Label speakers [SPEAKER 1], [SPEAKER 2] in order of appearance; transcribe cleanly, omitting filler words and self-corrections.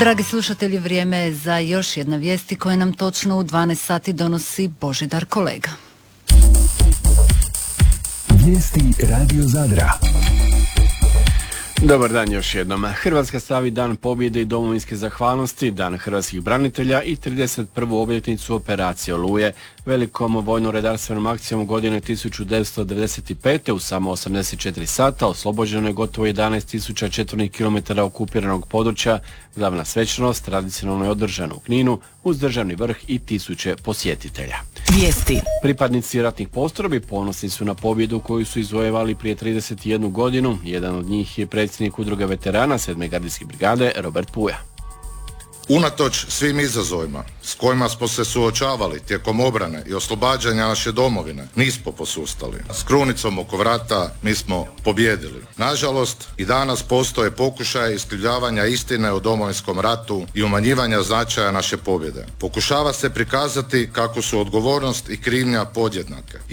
[SPEAKER 1] Dragi slušatelji, vrijeme je za još jedna vijesti koje nam točno u 12 sati donosi Božidar Kolega.
[SPEAKER 2] Vijesti Radio Zadra.
[SPEAKER 3] Dobar dan još jednom. Hrvatska slavi Dan pobjede i domovinske zahvalnosti, Dan hrvatskih branitelja i 31. obljetnicu operacije Oluje, velikom vojno-redarstvenom akcijom godine 1995. u samo 84 sata oslobođeno je gotovo 11.000 četvornih kilometara okupiranog područja. Glavna svečanost tradicionalno je održana u Kninu uz državni vrh i tisuće posjetitelja.
[SPEAKER 4] Vijesti.
[SPEAKER 3] Pripadnici ratnih postrojbi ponosni su na pobjedu koju su izvojevali prije 31 godinu. Jedan od njih je predsjednik udruge veterana 7. gardijske brigade Robert Puja.
[SPEAKER 5] Unatoč svim izazovima s kojima smo se suočavali tijekom obrane i oslobađanja naše domovine, nismo posustali. S krunicom oko vrata mi smo pobjedili. Nažalost, i danas postoje pokušaje iskrivljavanja istine o Domovinskom ratu i umanjivanja značaja naše pobjede. Pokušava se prikazati kako su odgovornost i krivnja podjednake.